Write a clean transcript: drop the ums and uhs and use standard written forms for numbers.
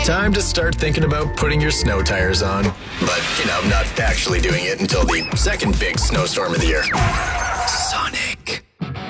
Time to start thinking about putting your snow tires on. But, not actually doing it until the second big snowstorm of the year. Sonic.